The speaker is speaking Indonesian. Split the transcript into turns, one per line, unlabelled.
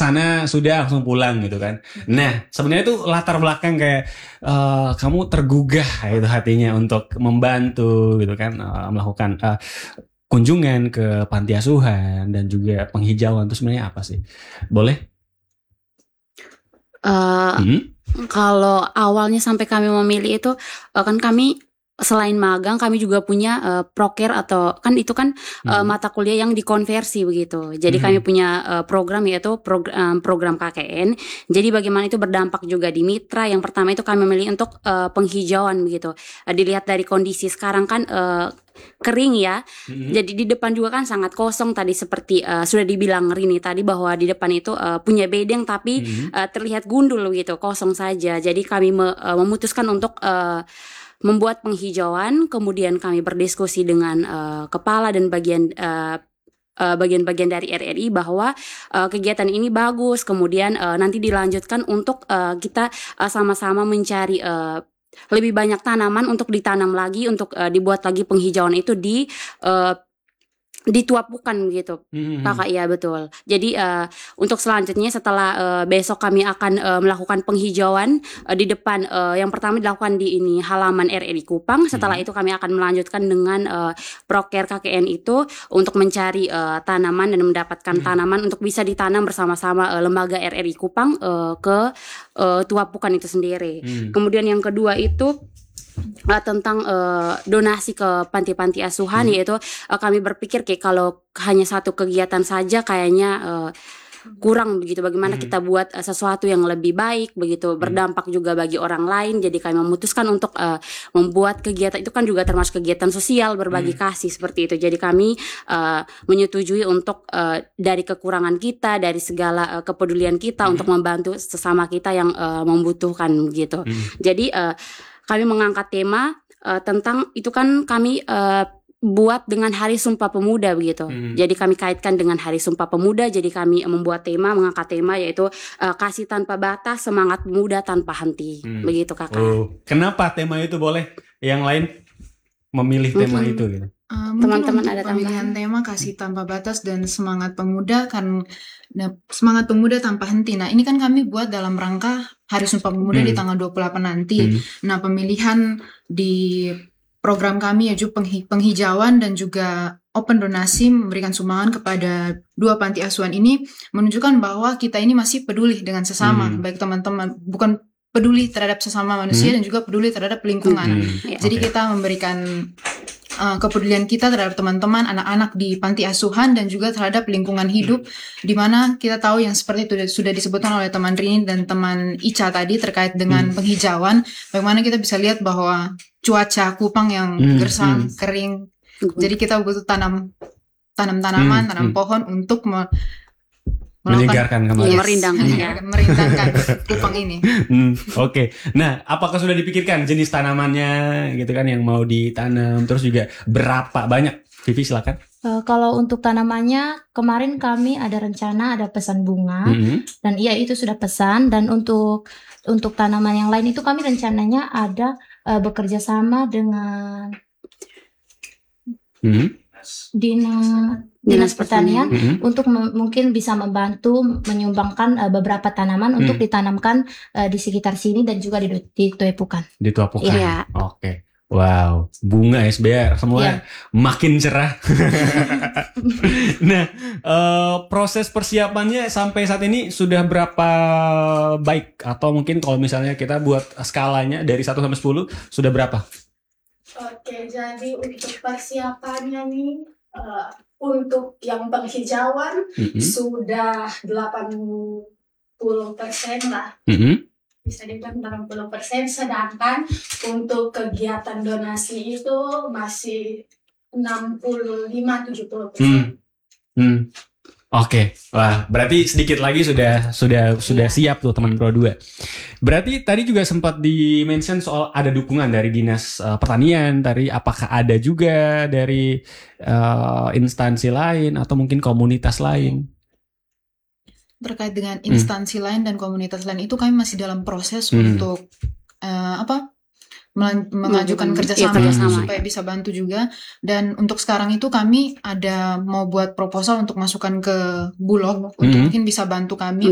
kesana sudah langsung pulang gitu kan. Nah sebenarnya itu latar belakang kayak kamu tergugah itu hatinya untuk membantu gitu kan, melakukan kunjungan ke panti asuhan dan juga penghijauan itu sebenarnya apa sih? Boleh?
Kalau awalnya sampai kami memilih itu kan kami selain magang kami juga punya proker atau kan itu kan mata kuliah yang dikonversi begitu. Jadi kami punya program yaitu program KKN. Jadi bagaimana itu berdampak juga di mitra. Yang pertama itu kami memilih untuk penghijauan begitu. Dilihat dari kondisi sekarang kan kering ya. Jadi di depan juga kan sangat kosong tadi seperti sudah dibilang Rini tadi bahwa di depan itu punya bedeng tapi terlihat gundul gitu, kosong saja. Jadi kami memutuskan untuk membuat penghijauan, kemudian kami berdiskusi dengan kepala dan bagian-bagian dari RRI bahwa kegiatan ini bagus, kemudian nanti dilanjutkan untuk kita sama-sama mencari lebih banyak tanaman untuk ditanam lagi, untuk dibuat lagi penghijauan itu di Tuapukan gitu, Kakak. Ya betul. Jadi untuk selanjutnya setelah besok kami akan melakukan penghijauan di depan. Yang pertama dilakukan di halaman RRI Kupang. Setelah itu kami akan melanjutkan dengan proker KKN itu untuk mencari tanaman dan mendapatkan tanaman untuk bisa ditanam bersama-sama lembaga RRI Kupang ke Tuapukan itu sendiri. Kemudian yang kedua itu tentang donasi ke panti-panti asuhan, yaitu kami berpikir kayak kalau hanya satu kegiatan saja kayaknya kurang begitu. Bagaimana kita buat sesuatu yang lebih baik begitu, berdampak juga bagi orang lain. Jadi kami memutuskan untuk membuat kegiatan itu kan juga termasuk kegiatan sosial, berbagi kasih seperti itu. Jadi kami menyetujui untuk dari kekurangan kita, dari segala kepedulian kita untuk membantu sesama kita yang membutuhkan begitu. Jadi kami mengangkat tema tentang itu kan kami buat dengan Hari Sumpah Pemuda begitu. Jadi kami kaitkan dengan Hari Sumpah Pemuda. Jadi kami membuat tema, mengangkat tema yaitu kasih tanpa batas, semangat pemuda tanpa henti. Begitu Kakak.
Kenapa tema itu boleh? Yang lain memilih tema itu gitu.
Teman-teman ada pemilihan tema kasih tanpa batas dan semangat pemuda kan, semangat pemuda tanpa henti. Nah ini kan kami buat dalam rangka Hari Sumpah Pemuda di tanggal 28 nanti. Nah pemilihan di program kami yaitu penghijauan dan juga open donasi memberikan sumbangan kepada 2 panti asuhan ini menunjukkan bahwa kita ini masih peduli dengan sesama, baik teman-teman, bukan peduli terhadap sesama manusia dan juga peduli terhadap lingkungan. Jadi kita memberikan kepedulian kita terhadap teman-teman, anak-anak di panti asuhan dan juga terhadap lingkungan hidup, di mana kita tahu yang seperti itu sudah disebutkan oleh teman Rini dan teman Ica tadi terkait dengan penghijauan. Bagaimana kita bisa lihat bahwa cuaca Kupang yang gersang, kering. Jadi kita butuh tanam tanaman, tanam pohon untuk
menyegarkan kembali,
merindangkan Kupang ini.
Oke. Nah, apakah sudah dipikirkan jenis tanamannya gitu kan yang mau ditanam, terus juga berapa banyak? Vivi silakan.
Kalau untuk tanamannya kemarin kami ada rencana ada pesan bunga dan iya itu sudah pesan, dan untuk tanaman yang lain itu kami rencananya ada bekerja sama dengan Dinas Pertanian untuk mungkin bisa membantu menyumbangkan beberapa tanaman untuk ditanamkan di sekitar sini dan juga di Tuapukan.
Di Tuapukan.
Iya.
Oke. Wow, bunga SBR semua makin cerah. Nah, proses persiapannya sampai saat ini sudah berapa baik? Atau mungkin kalau misalnya kita buat skalanya dari 1 sampai 10 sudah berapa?
Oke, jadi untuk persiapannya nih untuk yang penghijauan sudah 80% lah. Bisa dibilang 80%, sedangkan untuk kegiatan donasi itu masih 65-70%.
Oke. Wah, berarti sedikit lagi sudah siap tuh teman Pro 2. Berarti tadi juga sempat di-mention soal ada dukungan dari Dinas Pertanian, tadi apakah ada juga dari instansi lain atau mungkin komunitas lain?
Terkait dengan instansi lain dan komunitas lain itu kami masih dalam proses untuk mengajukan kerjasama supaya bisa bantu juga. Dan untuk sekarang itu kami ada mau buat proposal untuk masukkan ke Bulog untuk mungkin bisa bantu kami